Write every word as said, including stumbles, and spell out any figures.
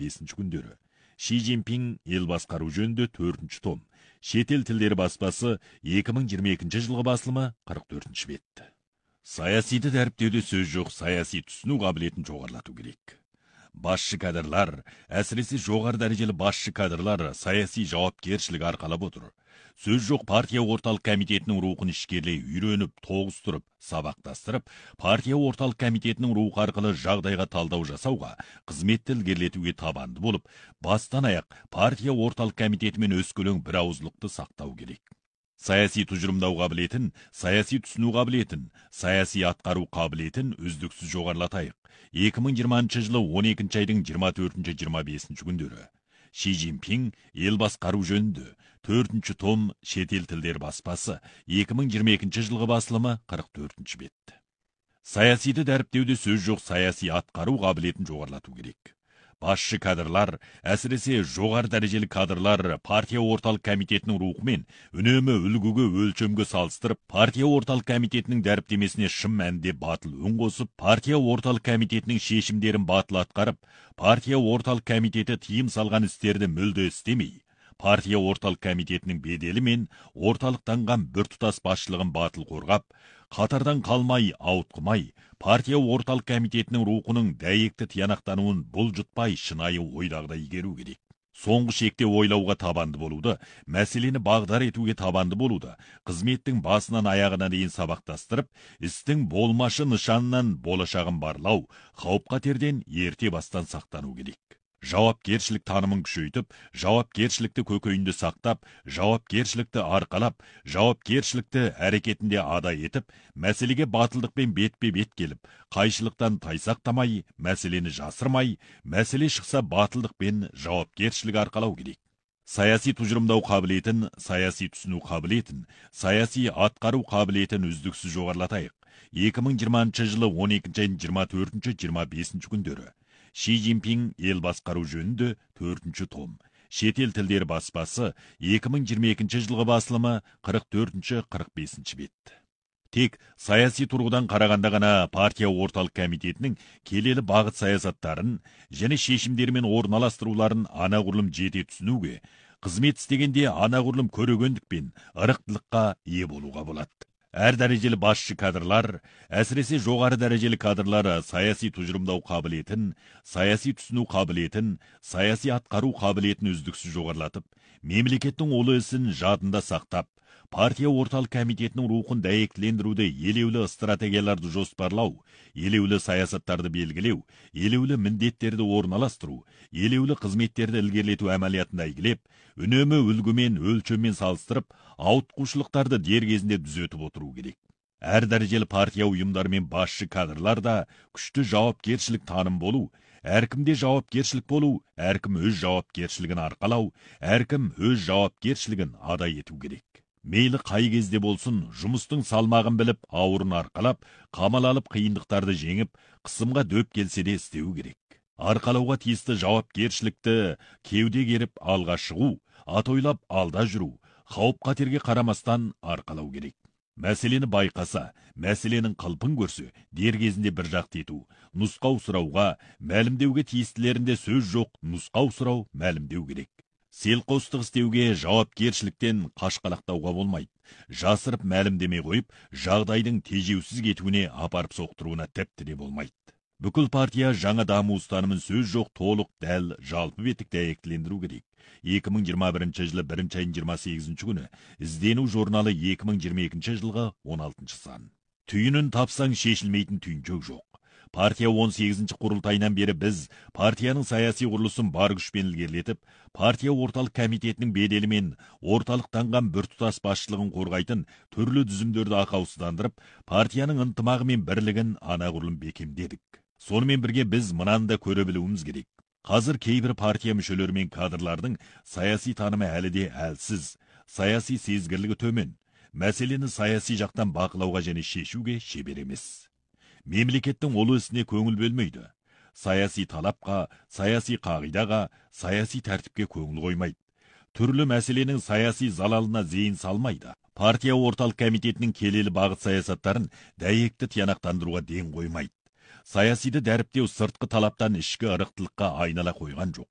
бесінші күндері. Ши Цзиньпин ел басқару жөнінде төртінші том. Шетел тілдері баспасы екі мың жиырма екінші жылғы басылымы қырық төртінші бет. Саясиді дәріптеуде сөз жоқ, саяси түсіну қабілетін жоғарлату керек. Басшы кадрлар, әсіресе жоғары дәрежелі басшы кадрлар саяси жауапкершілік арқалап отыр. Сөз жоқ, партия орталық комитетінің рухын ішкерлей үйреніп, тоғыстырып, сабақтастырып, партия орталық комитетінің рухы арқылы жағдайға талдау жасауға, қызметті ілгерілетуге табанды болып, бастан аяқ партия орталық комитетімен өскелең бір ауызлықты сақтау керек. Саяси тұжырымдау қабілетін, саяси түсіну қабілетін, саяси атқару қабілетін үздіксіз жоғарылатайық. екі мың жиырмасыншы жылы он екінші айдың жиырма төртінші жиырма бесінші күндері. Ши Цзиньпин ел басқару жөнінде төртінші том шетел тілдер баспасы екі мың жиырма екінші жылғы басылымы қырық төртінші бет. Саясиді дәріптеуде сөз жоқ, саяси атқару қабілетін жоғарлату керек. Басшы кадрлар, әсіресе жоғары дәрежелі кадрлар партия орталық комитетінің рухымен үнемі үлгіге өлшемге салыстырып, партия орталық комитетінің дәріптемесіне шын мәнінде батыл үн қосып, партия орталық комитетінің шешімдерін батыл атқарып, партия орталық комитеті тыйым салған істерді мүлде істемей, партия орталық комитетінің беделі мен орталықтанған біртұтас басшылығын батыл қорғап, қатардан қалмай, ауытқымай, партия орталық комитетінің рухының дәйекті тиянақтануын бұл жұтпай шынайы ойдағыдай игеру керек. Соңғы шекте ойлауға табанды болуды, мәселені бағдар етуге табанды болуды, қызметтің басынан аяғына дейін сабақтастырып, істің болмашы нышанынан болашағын барлау, қауіп-қатерден ерте бастан сақтану керек. Жауапкершілік танымын күшейтіп, жауапкершілікті көкейінде сақтап, жауапкершілікті арқалап, жауапкершілікті әрекетінде адай етіп, мәселеге батылдықпен бетпе-бет келіп, қайшылықтан тайсақтамай, мәселені жасырмай, мәселе шықса батылдықпен жауапкершілік арқалау керек. Саяси тұжырымдау қабілетін, саяси түсіну қабілетін, саяси атқару қабілетін үздіксіз жоғарылатайық. екі мың жиырмасыншы жылы он екінші айдың жиырма төртінші жиырма бесінші күндері. Ши Цзиньпин ел басқару жөнінде төртінші том. Шетел тілдері баспасы екі мың жиырма екінші жылғы басылымы қырық төртінші қырық бесінші бет. Тек саяси тұрғыдан қарағанда ғана партия орталық комитетінің келелі бағыт саясаттарын және шешімдермен орналастыруларын анағұрлым жете түсінуге, қызмет істегенде анағұрлым көрегендік пен ырықтылыққа ие болуға болады. Әр дәрежелі басшы кадрлар, әсіресе жоғары дәрежелі кадрлар саяси тұжырымдау қабілетін, саяси түсіну қабілетін, саяси атқару қабілетін үздіксіз жоғарылатып, мемлекеттің олы ісін жадында сақтап, партия орталық комитетінің рухын дәйектілендіруді, елеулі стратегияларды жоспарлау, елеулі саясаттарды белгілеу, елеулі міндеттерді орналастыру, елеулі қызметтерді ілгерілету әмәлиятында игілеп, үнемі үлгімен, өлшеммен салыстырып, ауытқушылықтарды дер кезінде түзетіп отыру керек. Әр дәрежелі партия ұйымдары мен басшы кадрларда күшті жауапкершілік таным болу, әркімде жауапкершілік болу, әркім өз жауапкершілігін арқалау, әркім өз жауапкершілігін адай ету керек. Мейлі қай кезде болсын, жұмыстың салмағын біліп, ауырын арқалап, қамал алып қиындықтарды жеңіп, қысымға дөп келсе де істеу керек. Арқалауға тиісті жауапкершілікті кеуде керіп алға шығу, атойлап алда жүру, қауіп-қатерге қарамастан арқалау керек. Мәселені байқаса, мәселенің қалпын көрсе, дер кезінде бір жақты ету, нұсқау сұрауға, мәлімдеуге тиістілерінде сөз жоқ, нұсқау сұрау, мәлімдеу керек. Селқостық істеуге, жауапкершіліктен қашқалақтауға болмайды. Жасырып мәлімдемей қойып, жағдайдың тежеусіз кетуіне апарып соқтыруына тіпті де болмайды. Бүкіл партия жаңа даму ұстанымын сөз жоқ, толық, дәл, жалпы бетік дәйектілендіру керек. екі мың жиырма бірінші жылы бірінші айдың жиырма сегізінші күні іздену журналы екі мың жиырма екінші жылғы он алтыншы сан. Түйінін тапсаң шешілмейтін түйіншек жоқ. Партия он сегізінші құрылтайынан бері біз партияның саяси құрылысын бар күшпен ілгерілетіп, партия орталық комитетінің беделі мен орталықтанған біртұтас басшылығын қорғайтын түрлі дүзімдерді ақаусыздандырып, партияның ынтымағы мен бірлігін анағұрлым бекемдедік. Сонымен бірге біз мынаны да көре білуіміз керек. Қазір кейбір партия мүшелері мен кадрлардың саяси танымы әлі де әлсіз, саяси сезгірлігі төмен, мәселені саяси жақтан бақылауға және шешуге шебер емес. Мемлекеттің олы ісіне көңіл бөлмейді. Саяси талапқа, саяси қағидаға, саяси тәртіпке көңіл қоймайды. Түрлі мәселенің саяси залалына зейін салмайды. Партия орталық комитетінің келелі бағыт саясаттарын дәйекті тиянақтандыруға ден қоймайды. Саясиді дәріптеу сыртқы талаптан ішкі ырықтылыққа айнала қойған жоқ.